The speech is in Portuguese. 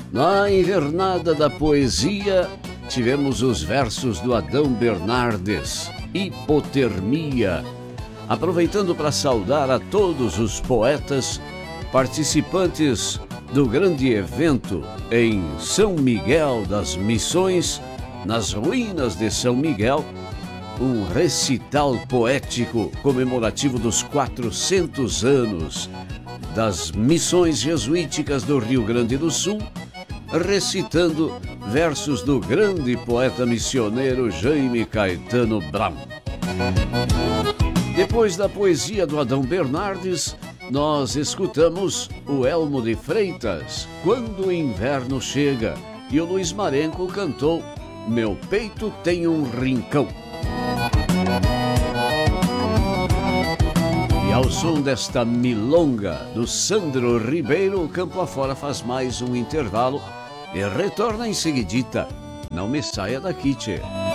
Na invernada da poesia, tivemos os versos do Adão Bernardes, Hipotermia, aproveitando para saudar a todos os poetas participantes do grande evento em São Miguel das Missões, nas ruínas de São Miguel, um recital poético comemorativo dos 400 anos das missões jesuíticas do Rio Grande do Sul, recitando versos do grande poeta missioneiro Jaime Caetano Brown. Depois da poesia do Adão Bernardes, nós escutamos o Elmo de Freitas, Quando o Inverno Chega, e o Luiz Marenco cantou Meu Peito Tem um Rincão. E ao som desta milonga do Sandro Ribeiro, o Campo Afora faz mais um intervalo e retorna em seguidita. Não me saia daqui, tchê.